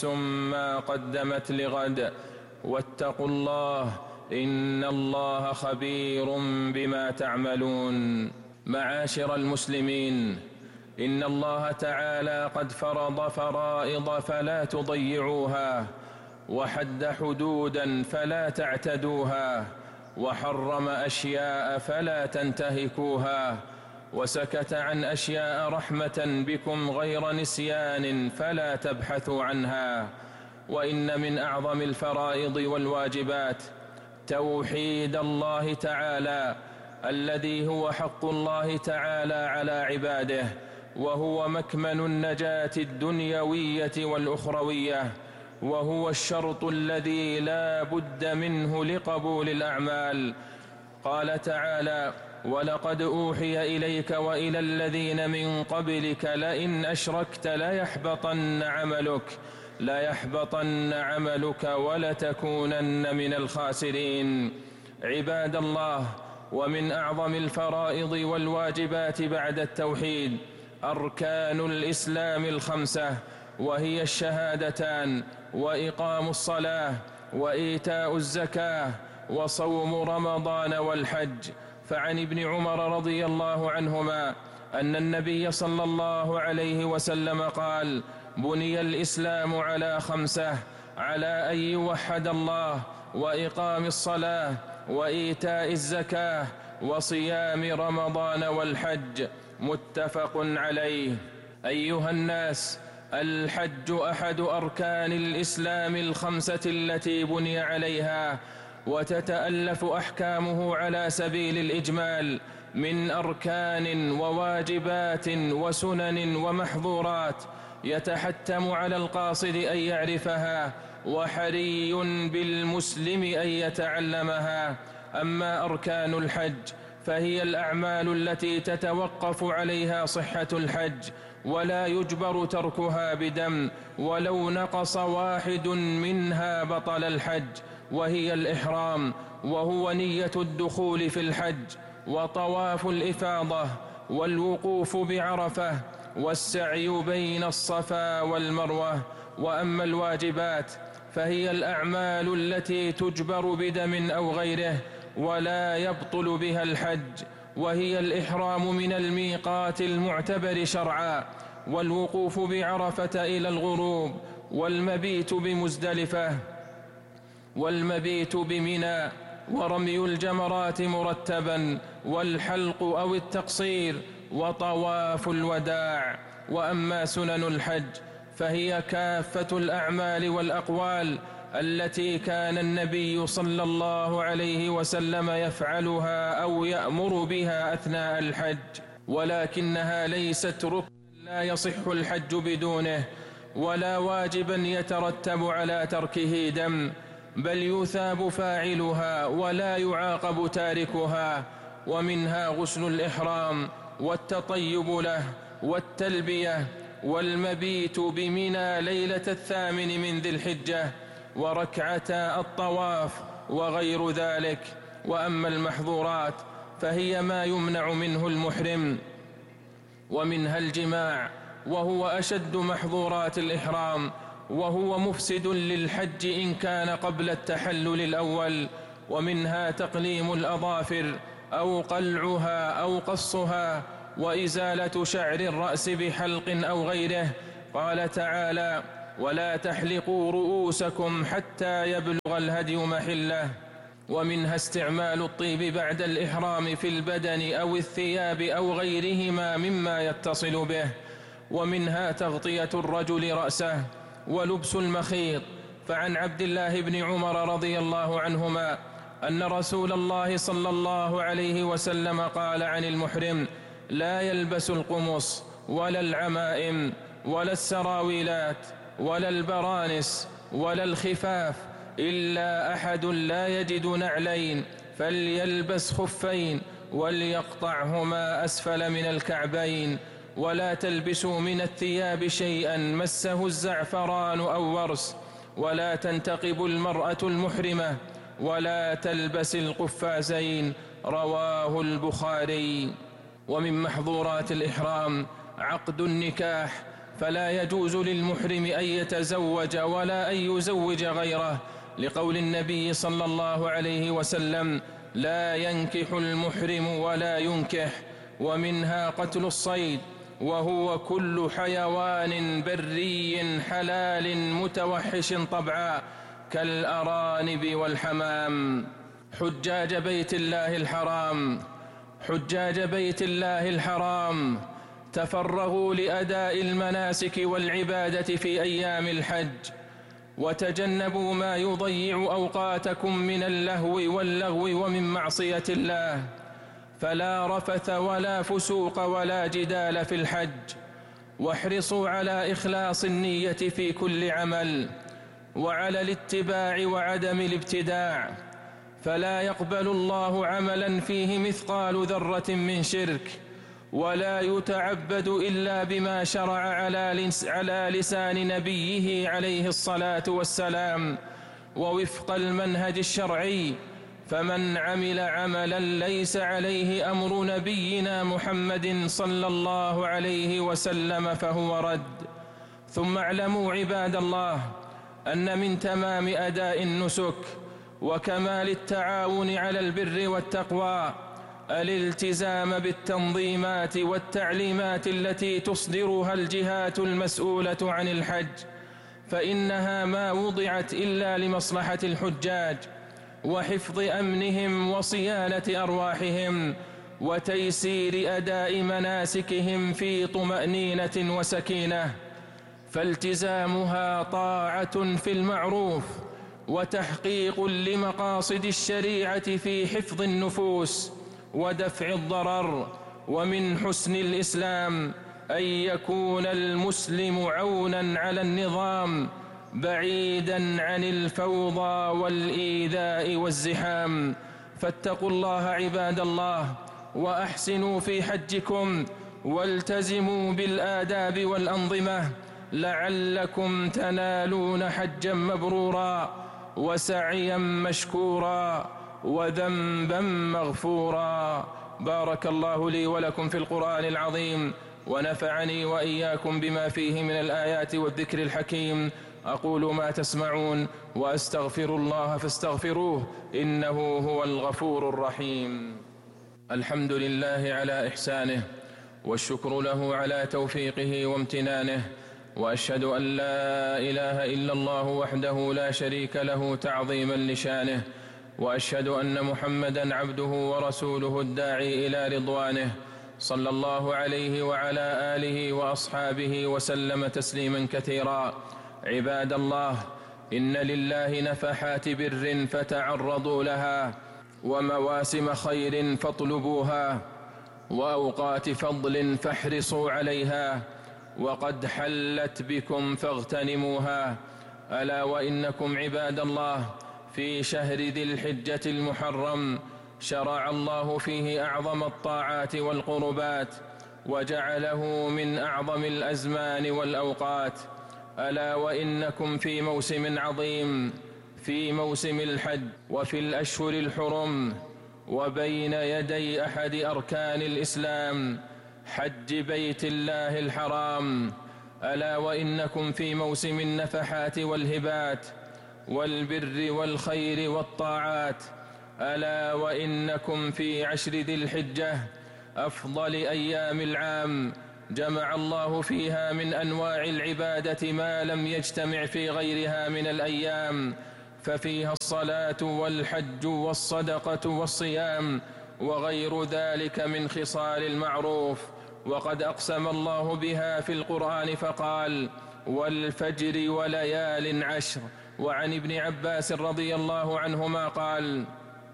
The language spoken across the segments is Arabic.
ما قدمت لغد واتقوا الله إن الله خبير بما تعملون. معاشر المسلمين، إن الله تعالى قد فرض فرائض فلا تضيعوها، وحد حدودا فلا تعتدوها، وحرم أشياء فلا تنتهكوها، وسكت عن أشياء رحمة بكم غير نسيان فلا تبحثوا عنها. وإن من أعظم الفرائض والواجبات توحيد الله تعالى الذي هو حق الله تعالى على عباده، وهو مكمن النجاة الدنيوية والأخروية، وهو الشرط الذي لا بد منه لقبول الأعمال. قال تعالى: ولقد أوحي إليك وإلى الذين من قبلك لئن أشركت ليحبطن عملك ولتكونن من الخاسرين. عباد الله، ومن أعظم الفرائض والواجبات بعد التوحيد أركان الإسلام الخمسة، وهي الشهادتان، وإقام الصلاة، وإيتاء الزكاة، وصوم رمضان، والحج. فعن ابن عمر رضي الله عنهما أن النبي صلى الله عليه وسلم قال: بني الإسلام على خمسة: على أن يوحد الله، وإقام الصلاة، وإيتاء الزكاة، وصيام رمضان، والحج. متفق عليه. أيها الناس، الحج أحد أركان الإسلام الخمسة التي بني عليها، وتتألف أحكامه على سبيل الإجمال من أركان وواجبات وسنن ومحظورات، يتحتم على القاصد أن يعرفها، وحري بالمسلم أن يتعلمها. أما أركان الحج فهي الأعمال التي تتوقف عليها صحة الحج، ولا يجبر تركها بدم، ولو نقص واحد منها بطل الحج، وهي الإحرام، وهو نية الدخول في الحج، وطواف الإفاضة، والوقوف بعرفة، والسعي بين الصفا والمروة. وأما الواجبات فهي الأعمال التي تجبر بدم أو غيره ولا يبطل بها الحج، وهي الإحرام من الميقات المعتبر شرعا، والوقوف بعرفة إلى الغروب، والمبيت بمزدلفة، والمبيت بمنى، ورمي الجمرات مرتبا، والحلق أو التقصير، وطواف الوداع. وأما سنن الحج فهي كافة الأعمال والأقوال التي كان النبي صلى الله عليه وسلم يفعلها أو يأمر بها أثناء الحج، ولكنها ليست ركنا لا يصح الحج بدونه، ولا واجبا يترتب على تركه دم، بل يثاب فاعلها ولا يعاقب تاركها. ومنها غسل الإحرام، والتطيب له، والتلبية، والمبيت بمنى ليلة 8 من ذي الحجة، وركعتا الطواف، وغير ذلك. وأما المحظورات فهي ما يمنع منه المحرم، ومنها الجماع، وهو أشد محظورات الإحرام، وهو مفسد للحج إن كان قبل التحلل الأول. ومنها تقليم الأظافر، أو قلعها أو قصها، وإزالة شعر الرأس بحلق أو غيره. قال تعالى: ولا تحلقوا رؤوسكم حتى يبلغ الهدي محله. ومنها استعمال الطيب بعد الإحرام في البدن أو الثياب أو غيرهما مما يتصل به. ومنها تغطية الرجل رأسه، ولبس المخيط. فعن عبد الله بن عمر رضي الله عنهما أن رسول الله صلى الله عليه وسلم قال عن المحرم: لا يلبس القمص، ولا العمائم، ولا السراويلات، ولا البرانس، ولا الخفاف، إلا أحد لا يجد نعلين فليلبس خفين، وليقطعهما أسفل من الكعبين. ولا تلبسوا من الثياب شيئا مسه الزعفران أو ورس، ولا تنتقب المرأة المحرمة، ولا تلبس القفازين. رواه البخاري. ومن محظورات الإحرام عقد النكاح، فلا يجوز للمحرم أن يتزوج ولا أن يزوج غيره، لقول النبي صلى الله عليه وسلم: لا ينكح المحرم ولا ينكح. ومنها قتل الصيد، وهو كل حيوان بري حلال متوحش طبعا كالأرانب والحمام. حجاج بيت الله الحرام تفرغوا لأداء المناسك والعبادة في أيام الحج، وتجنبوا ما يضيع أوقاتكم من اللهو واللغو ومن معصية الله، فلا رفث ولا فسوق ولا جدال في الحج. واحرصوا على إخلاص النية في كل عمل، وعلى الاتباع وعدم الابتداع، فلا يقبل الله عملا فيه مثقال ذرة من شرك، ولا يتعبد إلا بما شرع على لسان نبيه عليه الصلاة والسلام ووفق المنهج الشرعي. فمن عمل عملا ليس عليه أمر نبينا محمد صلى الله عليه وسلم فهو رد. ثم اعلموا عباد الله أن من تمام أداء النسك وكمال التعاون على البر والتقوى الالتزام بالتنظيمات والتعليمات التي تصدرها الجهات المسؤولة عن الحج، فإنها ما وضعت إلا لمصلحة الحجاج وحفظ أمنهم وصيانة أرواحهم وتيسير أداء مناسكهم في طمأنينة وسكينة، فالتزامها طاعة في المعروف وتحقيق لمقاصد الشريعة في حفظ النفوس ودفع الضرر. ومن حسن الإسلام أن يكون المسلم عونا على النظام بعيدا عن الفوضى والإيذاء والزحام. فاتقوا الله عباد الله وأحسنوا في حجكم والتزموا بالآداب والأنظمة لعلكم تنالون حجا مبرورا وسعيا مشكورا وذنبا مغفورا. بارك الله لي ولكم في القرآن العظيم، ونفعني وإياكم بما فيه من الآيات والذكر الحكيم. أقول ما تسمعون وأستغفر الله فاستغفروه إنه هو الغفور الرحيم. الحمد لله على إحسانه، والشكر له على توفيقه وامتنانه، وأشهد أن لا إله إلا الله وحده لا شريك له تعظيما لشانه، وأشهد أن محمدا عبده ورسوله الداعي إلى رضوانه، صلى الله عليه وعلى آله وأصحابه وسلم تسليما كثيرا. عباد الله، إن لله نفحات بر فتعرضوا لها، ومواسم خير فاطلبوها، وأوقات فضل فاحرصوا عليها، وقد حلت بكم فاغتنموها. ألا وإنكم عباد الله في شهر ذي الحجة المحرم شرع الله فيه أعظم الطاعات والقربات، وجعله من أعظم الأزمان والأوقات. ألا وإنكم في موسم عظيم، في موسم الحج وفي الأشهر الحرم، وبين يدي أحد أركان الإسلام حج بيت الله الحرام. ألا وإنكم في موسم النفحات والهبات والبر والخير والطاعات. ألا وإنكم في عشر ذي الحجة أفضل أيام العام، جمع الله فيها من أنواع العبادة ما لم يجتمع في غيرها من الأيام، ففيها الصلاة والحج والصدقة والصيام وغير ذلك من خصال المعروف. وقد أقسم الله بها في القرآن فقال: والفجر وليال عشر. وعن ابن عباس رضي الله عنهما قال: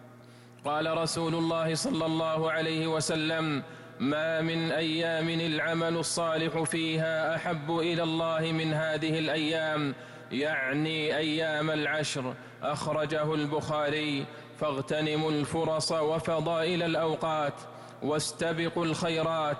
قال رسول الله صلى الله عليه وسلم: ما من أيام العمل الصالح فيها أحب إلى الله من هذه الأيام، يعني أيام العشر. أخرجه البخاري. فاغتنموا الفرص وفضائل الأوقات، واستبقوا الخيرات،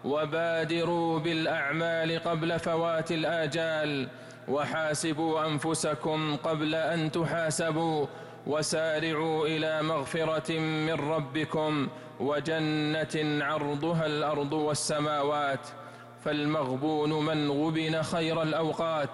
وبادروا بالأعمال قبل فوات الآجال، وحاسبوا أنفسكم قبل أن تحاسبوا، وسارعوا إلى مغفرة من ربكم وجنة عرضها الأرض والسماوات. فالمغبون من غبن خير الأوقات،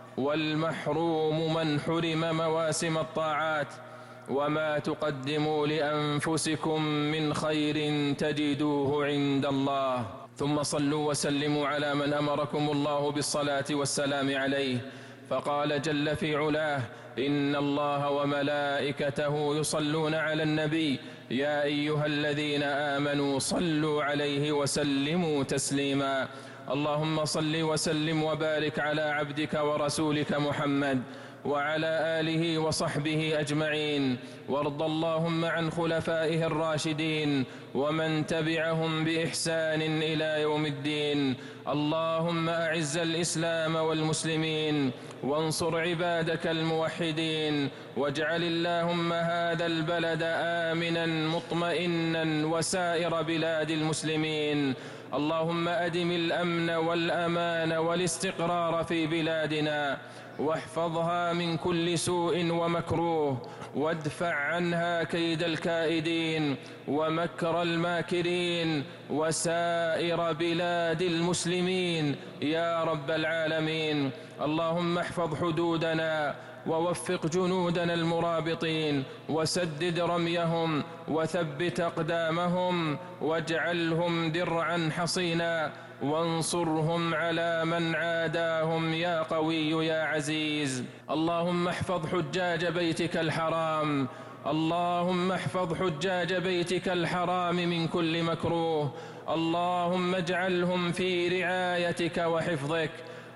والمحروم من حرم مواسم الطاعات. وما تقدموا لأنفسكم من خير تجدوه عند الله. ثم صلوا وسلموا على من أمركم الله بالصلاة والسلام عليه، فقال جل في علاه: إن الله وملائكته يصلون على النبي يا أيها الذين آمنوا صلوا عليه وسلموا تسليما. اللهم صل وسلم وبارك على عبدك ورسولك محمد وعلى آله وصحبه أجمعين، وارض اللهم عن خلفائه الراشدين ومن تبعهم بإحسان إلى يوم الدين. اللهم أعز الإسلام والمسلمين، وانصر عبادك الموحدين، واجعل اللهم هذا البلد آمنا مطمئنا وسائر بلاد المسلمين. اللهم أدم الأمن والأمان والاستقرار في بلادنا، واحفظها من كل سوء ومكروه، وادفع عنها كيد الكائدين ومكر الماكرين وسائر بلاد المسلمين يا رب العالمين. اللهم احفظ حدودنا، ووفق جنودنا المرابطين، وسدد رميهم، وثبت أقدامهم، واجعلهم درعا حصينا، وانصرهم على من عاداهم يا قوي يا عزيز. اللهم احفظ حجاج بيتك الحرام، اللهم احفظ حجاج بيتك الحرام من كل مكروه. اللهم اجعلهم في رعايتك وحفظك،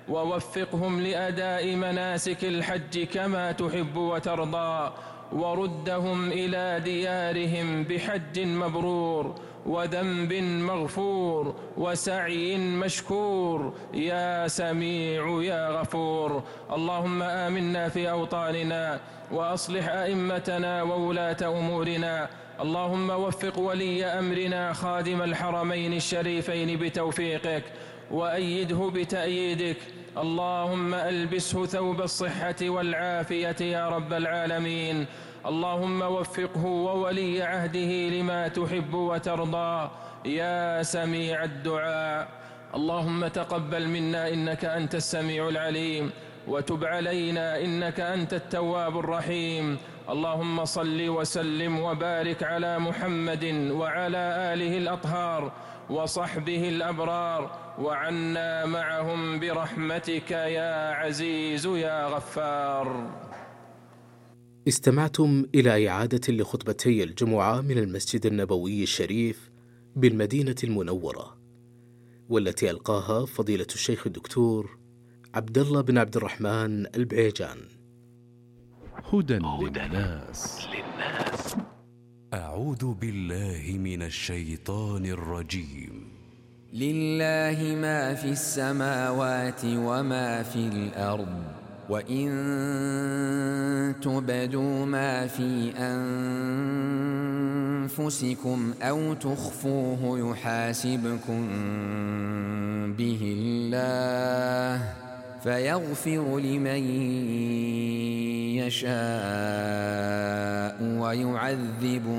ووفقهم لأداء مناسك الحج كما تحب وترضى، وردهم إلى ديارهم بحج مبرور وذنب مغفور وسعي مشكور يا سميع يا غفور. اللهم آمنا في أوطاننا، وأصلح أئمتنا وولاة أمورنا. اللهم وفق ولي أمرنا خادم الحرمين الشريفين بتوفيقك، وأيده بتأييدك. اللهم ألبسه ثوب الصحة والعافية يا رب العالمين. اللهم وفقه وولي عهده لما تحب وترضى يا سميع الدعاء. اللهم تقبل منا إنك أنت السميع العليم، وتب علينا إنك أنت التواب الرحيم. اللهم صل وسلم وبارك على محمد وعلى آله الأطهار وصحبه الأبرار، وعنا معهم برحمتك يا عزيز يا غفار. استمعتم إلى إعادة لخطبتي الجمعة من المسجد النبوي الشريف بالمدينة المنورة، والتي ألقاها فضيلة الشيخ الدكتور عبد الله بن عبد الرحمن البعيجان. هدى للناس. أعوذ بالله من الشيطان الرجيم. لله ما في السماوات وما في الأرض، وإن تبدوا ما في أنفسكم أو تخفوه يحاسبكم به الله، فيغفر لمن يشاء ويعذب